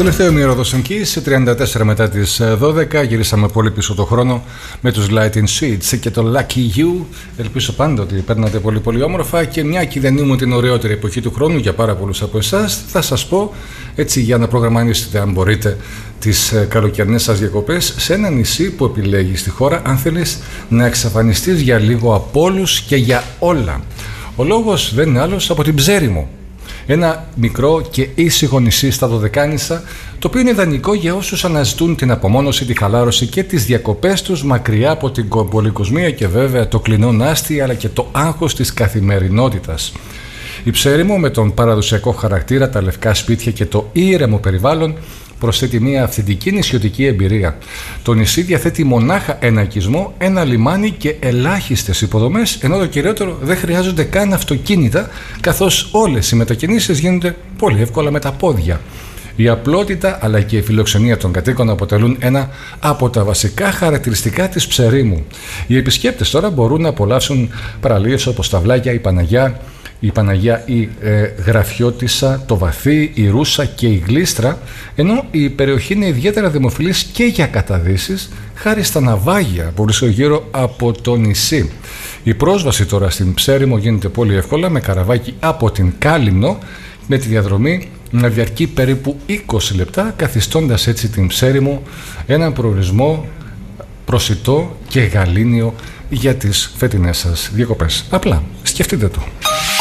Τελευταίο ημίωρο εκεί, σε 34 μετά τις 12, γυρίσαμε πολύ πίσω το χρόνο με τους Lighting Sweets και το Lucky You. Ελπίζω πάντα ότι παίρνατε πολύ πολύ όμορφα, και μια και δεν ήμουν την ωραιότερη εποχή του χρόνου για πάρα πολλούς από εσάς, θα σας πω έτσι για να προγραμματίσετε, αν μπορείτε, τις καλοκαιρινές σας διακοπές σε ένα νησί που επιλέγεις στη χώρα, αν θέλεις να εξαφανιστείς για λίγο από όλους και για όλα. Ο λόγος δεν είναι άλλος από την Ψέριμο. Ένα μικρό και ήσυχο νησί στα Δωδεκάνησα, το οποίο είναι ιδανικό για όσους αναζητούν την απομόνωση, τη χαλάρωση και τις διακοπές τους μακριά από την πολυκοσμία και βέβαια το κλεινό νάστη, αλλά και το άγχος της καθημερινότητας. Η Ψέριμο, με τον παραδοσιακό χαρακτήρα, τα λευκά σπίτια και το ήρεμο περιβάλλον, προσθέτει μια αυθεντική νησιωτική εμπειρία. Το νησί διαθέτει μονάχα ένα οικισμό, ένα λιμάνι και ελάχιστες υποδομές, ενώ το κυριότερο δεν χρειάζονται καν αυτοκίνητα, καθώς όλες οι μετακινήσεις γίνονται πολύ εύκολα με τα πόδια. Η απλότητα αλλά και η φιλοξενία των κατοίκων αποτελούν ένα από τα βασικά χαρακτηριστικά της Ψερίμου. Οι επισκέπτες τώρα μπορούν να απολαύσουν παραλίες όπως τα Βλάγια, η Παναγιά, η Γραφιώτισσα, το Βαθύ, η Ρούσα και η Γλίστρα, ενώ η περιοχή είναι ιδιαίτερα δημοφιλής και για καταδύσεις χάρη στα ναυάγια που βρίσκονται γύρω από το νησί. Η πρόσβαση τώρα στην Ψέριμο γίνεται πολύ εύκολα με καραβάκι από την Κάλυμνο, με τη διαδρομή να διαρκεί περίπου 20 λεπτά, καθιστώντας έτσι την Ψέριμο έναν προορισμό προσιτό και γαλήνιο για τις φετινές σας διακοπές. Απλά σκεφτείτε το.